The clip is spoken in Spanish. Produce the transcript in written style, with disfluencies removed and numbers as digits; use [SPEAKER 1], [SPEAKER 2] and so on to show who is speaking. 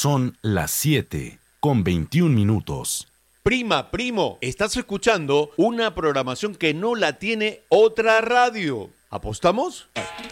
[SPEAKER 1] Son las 7:21.
[SPEAKER 2] Prima, primo, estás escuchando una programación que no la tiene otra radio. ¿Apostamos?